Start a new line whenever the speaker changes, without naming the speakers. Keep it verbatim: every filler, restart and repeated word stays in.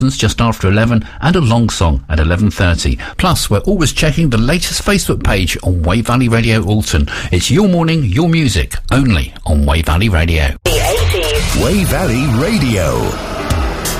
just after eleven, and a long song at eleven thirty. Plus, we're always checking the latest Facebook page on Wave Valley Radio Alton. It's your morning, your music, only on Wave Valley Radio.
The eighties.
Wave Valley Radio.